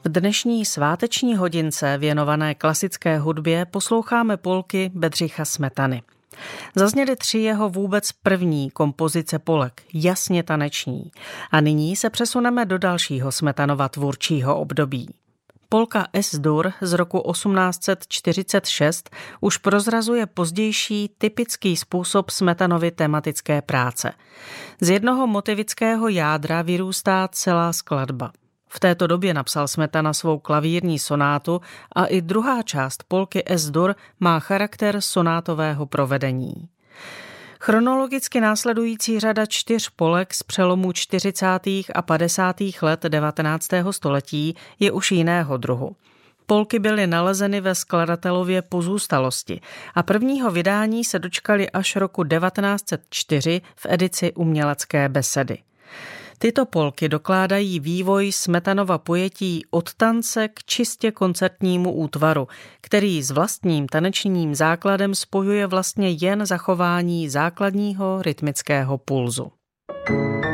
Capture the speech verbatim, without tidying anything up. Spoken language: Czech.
dnešní sváteční hodince věnované klasické hudbě posloucháme polky Bedřicha Smetany. Zazněly tři jeho vůbec první kompozice polek, jasně taneční. A nyní se přesuneme do dalšího Smetanova tvůrčího období. Polka Es-dur z roku osmnáct set čtyřicet šest už prozrazuje pozdější typický způsob Smetanovy tematické práce. Z jednoho motivického jádra vyrůstá celá skladba. V této době napsal Smetana svou klavírní sonátu a i druhá část polky Es-dur má charakter sonátového provedení. Chronologicky následující řada čtyř polek z přelomu čtyřicátých a padesátých let devatenáctého století je už jiného druhu. Polky byly nalezeny ve skladatelově pozůstalosti a prvního vydání se dočkali až roku devatenáct set čtyři v edici Umělecké besedy. Tyto polky dokládají vývoj Smetanova pojetí od tance k čistě koncertnímu útvaru, který s vlastním tanečním základem spojuje vlastně jen zachování základního rytmického pulzu.